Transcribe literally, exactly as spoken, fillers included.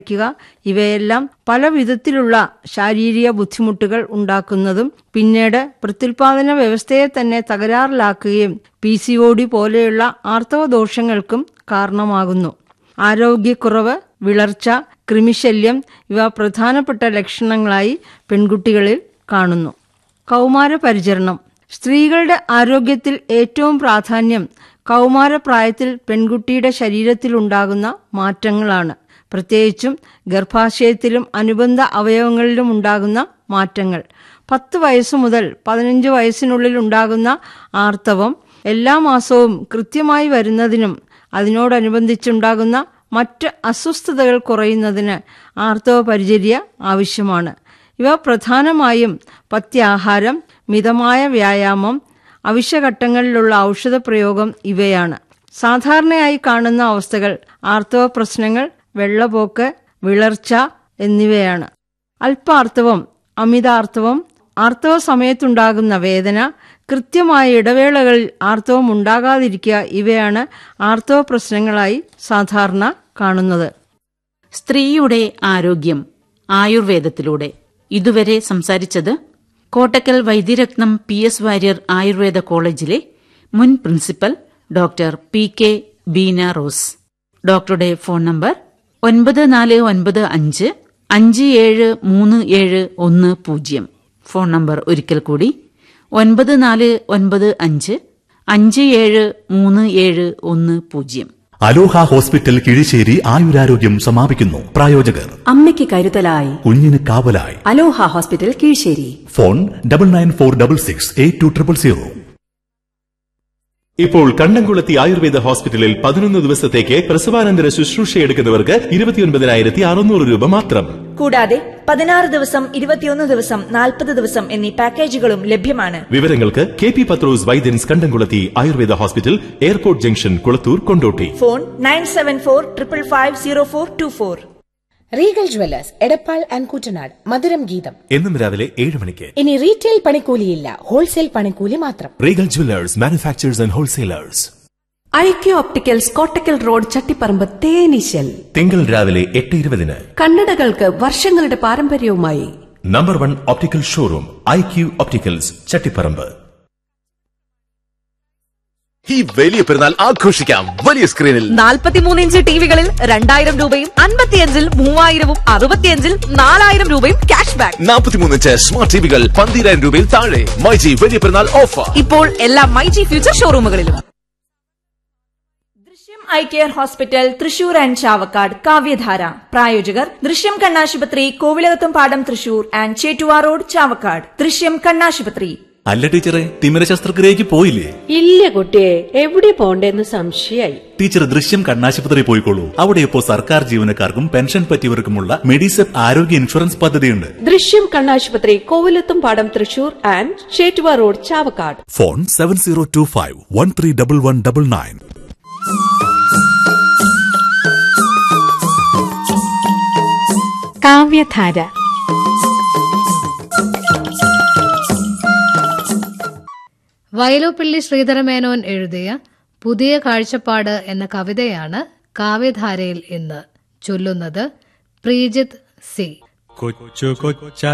ഇവയെല്ലാം പല വിധത്തിലുള്ള ശാരീരിക ബുദ്ധിമുട്ടുകൾ ഉണ്ടാക്കുന്നതും പിന്നീട് പ്രത്യുൽപാദന വ്യവസ്ഥയെ തന്നെ തകരാറിലാക്കുകയും പി സി ഒ ഡി പോലെയുള്ള ആർത്തവ ദോഷങ്ങൾക്കും കാരണമാകുന്നു. ആരോഗ്യക്കുറവ്, വിളർച്ച, കൃമിശല്യം ഇവ പ്രധാനപ്പെട്ട ലക്ഷണങ്ങളായി പെൺകുട്ടികളിൽ കാണുന്നു. കൗമാര പരിചരണം. സ്ത്രീകളുടെ ആരോഗ്യത്തിൽ ഏറ്റവും പ്രാധാന്യം കൗമാരപ്രായത്തിൽ പെൺകുട്ടിയുടെ ശരീരത്തിലുണ്ടാകുന്ന മാറ്റങ്ങളാണ്. പ്രത്യേകിച്ചും ഗർഭാശയത്തിലും അനുബന്ധ അവയവങ്ങളിലും ഉണ്ടാകുന്ന മാറ്റങ്ങൾ. പത്ത് വയസ്സു മുതൽ പതിനഞ്ച് വയസ്സിനുള്ളിൽ ഉണ്ടാകുന്ന ആർത്തവം എല്ലാ മാസവും കൃത്യമായി വരുന്നതിനും അതിനോടനുബന്ധിച്ചുണ്ടാകുന്ന മറ്റ് അസ്വസ്ഥതകൾ കുറയുന്നതിന് ആർത്തവ പരിചര്യ ആവശ്യമാണ്. ഇവ പ്രധാനമായും പഥ്യാഹാരം, മിതമായ വ്യായാമം, അവശ്യഘട്ടങ്ങളിലുള്ള ഔഷധപ്രയോഗം ഇവയാണ്. സാധാരണയായി കാണുന്ന അവസ്ഥകൾ ആർത്തവ പ്രശ്നങ്ങൾ, വെള്ളപ്പോക്ക്, വിളർച്ച എന്നിവയാണ്. അല്പാർത്തവം, അമിതാർത്തവം, ആർത്തവ സമയത്തുണ്ടാകുന്ന വേദന, കൃത്യമായ ഇടവേളകളിൽ ആർത്തവം ഉണ്ടാകാതിരിക്കുക ഇവയാണ് ആർത്തവ പ്രശ്നങ്ങളായി സാധാരണ കാണുന്നത്. സ്ത്രീയുടെ ആരോഗ്യം ആയുർവേദത്തിലൂടെ ഇതുവരെ സംസാരിച്ചത് കോട്ടക്കൽ വൈദ്യരത്നം പി എസ് വാര്യർ ആയുർവേദ കോളേജിലെ മുൻ principal doctor P K Beena rose. ഡോക്ടറുടെ ഫോൺ നമ്പർ ഒൻപത് നാല് ഒൻപത് അഞ്ച് അഞ്ച് ഏഴ് മൂന്ന് ഏഴ് ഒന്ന് പൂജ്യം. ഫോൺ നമ്പർ ഒരിക്കൽ കൂടി ഒൻപത് നാല് ഒൻപത് അഞ്ച് അഞ്ച് ഏഴ് മൂന്ന് ഏഴ് ഒന്ന് പൂജ്യം. അലോഹ ഹോസ്പിറ്റൽ കിഴിശ്ശേരി ആയുരാരോഗ്യം സമാപിക്കുന്നു. പ്രായോജകർ അമ്മയ്ക്ക് കരുതലായി, കുഞ്ഞിന് കാവലായി. അലോഹ hospital Kizhissery. Phone double nine four double six eight two triple zero. ഇപ്പോൾ കണ്ണംകുളത്തി ആയുർവേദ ഹോസ്പിറ്റലിൽ പതിനൊന്ന് ദിവസത്തേക്ക് പ്രസവാനന്തര ശുശ്രൂഷയെടുക്കുന്നവർക്ക് ഇരുപത്തിയൊൻപതിനായിരത്തി അറുന്നൂറ് രൂപ മാത്രം. കൂടാതെ പതിനാറ് ദിവസം, ഇരുപത്തിയൊന്ന് ദിവസം, നാൽപ്പത് ദിവസം എന്നീ പാക്കേജുകളും ലഭ്യമാണ്. വിവരങ്ങൾക്ക് കെ പി പത്രോസ് വൈദ്യൻസ് കണ്ടംകുളത്തി Ayurveda hospital, airport junction, Kulathur, Kondotty. Phone nine seven four triple five zero four to four. Regal jewellers Edappal and Koottanad. മധുരം ഗീതം എന്നും രാവിലെ ഏഴ് മണിക്ക്. ഇനി റീറ്റെയിൽ പണിക്കൂലിയില്ല, ഹോൾസെയിൽ പണിക്കൂലി മാത്രം. Regal jewellers, manufacturers and wholesalers. IQ opticals, Kottakkal road, Chattiparamba, തേനീശൽ. തിങ്കൾ രാവിലെ എട്ട് ഇരുപതിന്. കണ്ണടകൾക്ക് വർഷങ്ങളുടെ പാരമ്പര്യവുമായി number one optical showroom IQ opticals, Chattiparamba. ഈ വലിയ പെരുന്നാൾ ആഘോഷിക്കാം വലിയ സ്ക്രീനിൽ. നാൽപ്പത്തിമൂന്ന് ഇഞ്ച് ടിവികളിൽ രണ്ടായിരം രൂപയും അൻപത്തിയഞ്ചിൽ മൂവായിരവും അറുപത്തിയഞ്ചിൽ നാലായിരം രൂപയും ക്യാഷ് ബാക്ക്. നാൽപ്പത്തിമൂന്ന് ഇഞ്ച് സ്മാർട്ട് ടിവികൾ പന്തിരായിരം രൂപയിൽ താഴെ. മൈജി വലിയ പെരുന്നാൾ ഓഫർ ഇപ്പോൾ എല്ലാ മൈജി ഫ്യൂച്ചർ ഷോറൂമുകളിലും. ദൃശ്യം eye care hospital, Thrissur and Chavakkad. കാവ്യധാര. പ്രായോജകർ ദൃശ്യം കണ്ണാശുപത്രി, കോവിലകത്തും പാടം, തൃശൂർ ആൻഡ് ചേറ്റുവാ റോഡ്, ചാവക്കാട്. ദൃശ്യം കണ്ണാശുപത്രി. അല്ല ടീച്ചറെ, തിമിര ശസ്ത്രക്രിയക്ക് പോയില്ലേ? ഇല്ല കുട്ടിയെ, എവിടെ പോണ്ടെന്ന് സംശയായി. ടീച്ചർ ദൃശ്യം കണ്ണാശുപത്രി പോയിക്കോളൂ. അവിടെ ഇപ്പോൾ സർക്കാർ ജീവനക്കാർക്കും പെൻഷൻ പറ്റിയവർക്കുമുള്ള മെഡിസെപ് ആരോഗ്യ ഇൻഷുറൻസ് പദ്ധതിയുണ്ട്. ദൃശ്യം കണ്ണാശുപത്രി, കോവിലത്തും പാടം, Thrissur and Chettuva road, Chavakkad. Phone seven zero to five one three double one double nine. കാവ്യധാര. വയലോപ്പള്ളി ശ്രീധരമേനോൻ എഴുതിയ പുതിയ കാഴ്ചപ്പാട് എന്ന കവിതയാണ് കാവ്യധാരയിൽ ഇന്ന് ചൊല്ലുന്നത് പ്രീജിത്ത് സി. കൊച്ചു കൊച്ച